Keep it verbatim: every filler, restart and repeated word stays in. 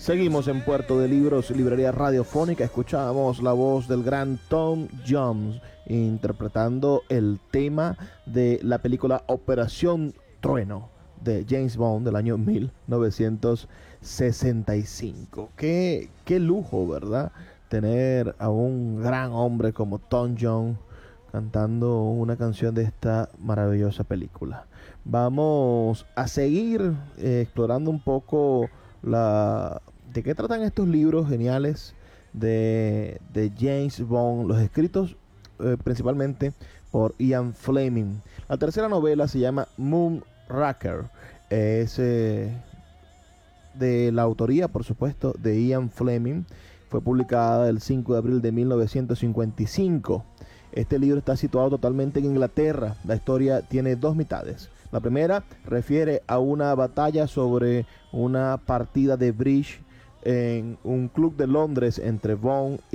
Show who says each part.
Speaker 1: Seguimos en Puerto de Libros, librería radiofónica. Escuchamos la voz del gran Tom Jones interpretando el tema de la película Operación Trueno de James Bond del año mil novecientos sesenta y cinco. Qué, qué lujo, ¿verdad? Tener a un gran hombre como Tom Jones cantando una canción de esta maravillosa película. Vamos a seguir eh, explorando un poco la de qué tratan estos libros geniales de, de James Bond, los escritos eh, principalmente por Ian Fleming. La tercera novela se llama Moonraker, es eh, de la autoría, por supuesto, de Ian Fleming. Fue publicada el cinco de abril de mil novecientos cincuenta y cinco. Este libro está situado totalmente en Inglaterra. La historia tiene dos mitades. La primera refiere a una batalla sobre una partida de bridge en un club de Londres entre Bond